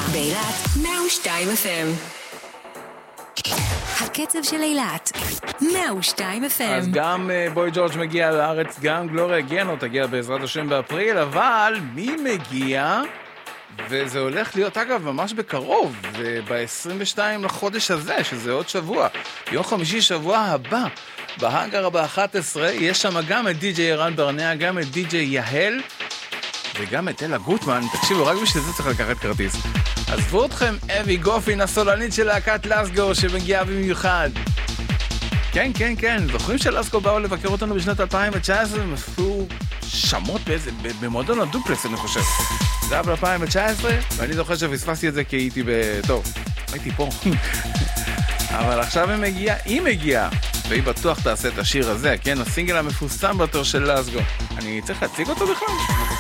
באילת 102 FM. הקצב של אילת 102 FM. אז גם בוי ג'ורג' מגיע לארץ, גם גלוריה גנו תגיע בעזרת השם באפריל, אבל מי מגיע? וזה הולך להיות, אגב, ממש בקרוב, ב-22 לחודש הזה, שזה עוד שבוע, יום חמישי שבוע הבא, בהאנגר ב-11, יש שם גם את די.ג'יי ערן ברנע, גם את די.ג'יי יהל, וגם את אלה גוטמן. תקשיבו, רק בשביל זה צריך לקחת כרטיס. עזבו אתכם, אבי גופין, הסולנית של להקת לסגו, שמגיעה במיוחד. כן, כן, כן, זוכרים שלסגו באו לבקר אותנו בשנת 2019, הם עשו שמות במועדון הדופלקס, אני חושב. זה היה ב-2019, ואני זוכר שפספסתי את זה כי הייתי טוב, הייתי פה. אבל עכשיו היא מגיעה, והיא בטוח תעשה את השיר הזה, כן? הסינגל המפורסם ביותר של לסגו. אני צריך להציג אותו בכלל?